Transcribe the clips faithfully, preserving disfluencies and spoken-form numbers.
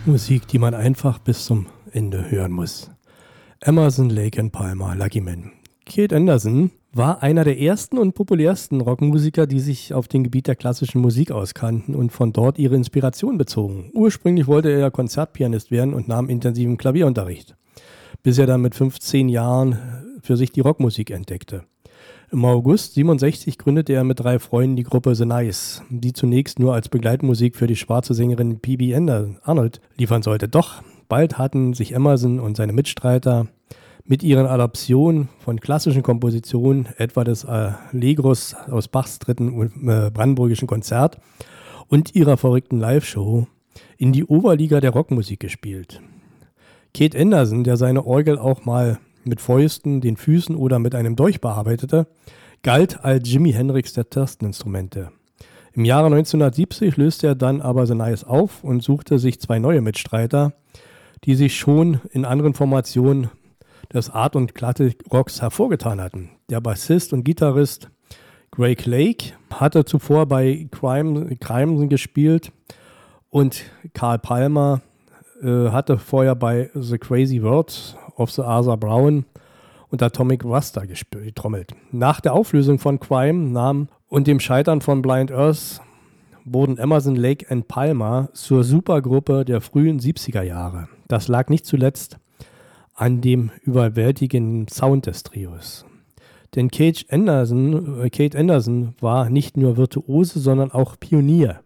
Rockmusik, die man einfach bis zum Ende hören muss. Emerson, Lake and Palmer, Lucky Man. Keith Anderson war einer der ersten und populärsten Rockmusiker, die sich auf dem Gebiet der klassischen Musik auskannten und von dort ihre Inspiration bezogen. Ursprünglich wollte er Konzertpianist werden und nahm intensiven Klavierunterricht, bis er dann mit fünfzehn Jahren für sich die Rockmusik entdeckte. Im August siebenundsechzig gründete er mit drei Freunden die Gruppe The Nice, die zunächst nur als Begleitmusik für die schwarze Sängerin P B Arnold liefern sollte. Doch bald hatten sich Emerson und seine Mitstreiter mit ihren Adaptionen von klassischen Kompositionen, etwa des Allegros aus Bachs dritten brandenburgischen Konzert und ihrer verrückten Live-Show, in die Oberliga der Rockmusik gespielt. Keith Anderson, der seine Orgel auch mal mit Fäusten, den Füßen oder mit einem Dolch bearbeitete, galt als Jimi Hendrix der Tasteninstrumente. Im Jahre neunzehnhundertsiebzig löste er dann aber The Nice auf und suchte sich zwei neue Mitstreiter, die sich schon in anderen Formationen des Art- und Klassik-Rocks hervorgetan hatten. Der Bassist und Gitarrist Greg Lake hatte zuvor bei Crime, Crime gespielt und Carl Palmer äh, hatte vorher bei The Crazy World of the Arthur Brown und Atomic Rasta getrommelt. Nach der Auflösung von Crime nahm und dem Scheitern von Blind Earth wurden Emerson, Lake and Palmer zur Supergruppe der frühen siebziger Jahre. Das lag nicht zuletzt an dem überwältigenden Sound des Trios. Denn Keith Anderson, äh, Keith Anderson war nicht nur Virtuose, sondern auch Pionier.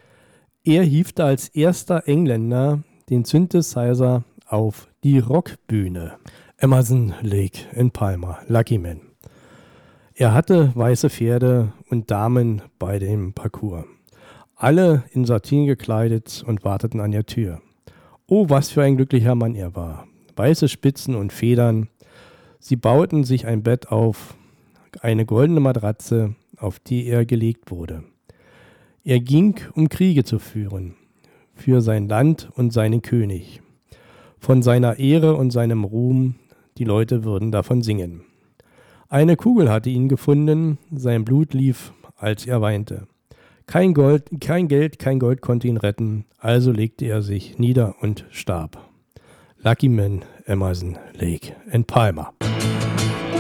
Er hiefte als erster Engländer den Synthesizer auf die Rockbühne. Emerson, Lake and Palmer, Lucky Man. Er hatte weiße Pferde und Damen bei dem Parcours. Alle in Satin gekleidet und warteten an der Tür. Oh, was für ein glücklicher Mann er war. Weiße Spitzen und Federn. Sie bauten sich ein Bett auf, eine goldene Matratze, auf die er gelegt wurde. Er ging, um Kriege zu führen, für sein Land und seinen König. Von seiner Ehre und seinem Ruhm, die Leute würden davon singen. Eine Kugel hatte ihn gefunden, sein Blut lief, als er weinte. Kein Gold, kein Geld, kein Gold konnte ihn retten, also legte er sich nieder und starb. Lucky Man, Emerson, Lake and Palmer.